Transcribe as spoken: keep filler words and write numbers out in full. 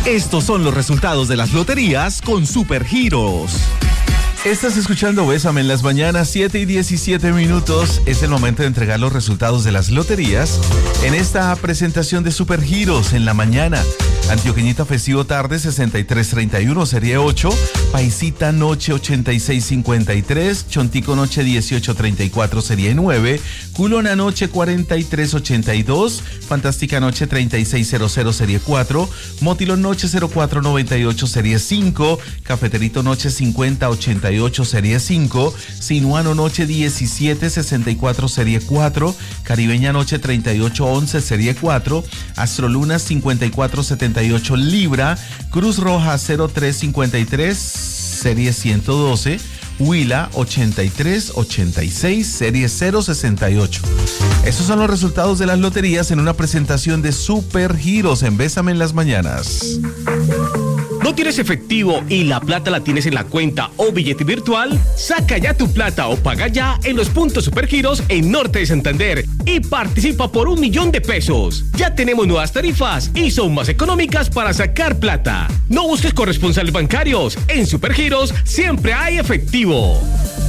Estos son los resultados de las loterías con Supergiros. Estás escuchando Bésame en las mañanas, siete y diecisiete minutos. Es el momento de entregar los resultados de las loterías en esta presentación de Supergiros en la mañana. Antioqueñita Festivo Tarde sesenta y tres treinta y uno, serie ocho. Paisita Noche ochenta y seis cincuenta y tres. Chontico Noche dieciocho treinta y cuatro, serie nueve. Culona Noche cuarenta y tres ochenta y dos. Fantástica Noche treinta y seis cero cero, serie cuatro. Motilón Noche cero cuatro noventa y ocho, serie cinco. Cafeterito Noche cincuenta ochenta y ocho, serie cinco. Sinuano Noche diecisiete sesenta y cuatro, serie cuatro. Caribeña Noche treinta y ocho once, serie cuatro. Astroluna cincuenta y cuatro setenta y ocho, Libra. Cruz Roja cero tres cincuenta y tres, serie ciento doce. Huila ochenta y tres ochenta y seis, serie cero sesenta y ocho. Esos son los resultados de las loterías en una presentación de Supergiros en Bésame en las mañanas. ¿No tienes efectivo y la plata la tienes en la cuenta o billete virtual? Saca ya tu plata o paga ya en los puntos Supergiros en Norte de Santander y participa por un millón de pesos. Ya tenemos nuevas tarifas y son más económicas para sacar plata. No busques corresponsales bancarios. En Supergiros siempre hay efectivo.